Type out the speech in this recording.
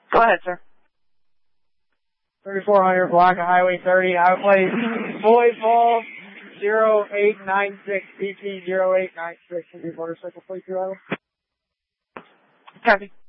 Go ahead, sir. 3400 block of Highway 30. I would play Boy Ball 0896, BP 0896 in your motorcycle plate, Driver. Copy.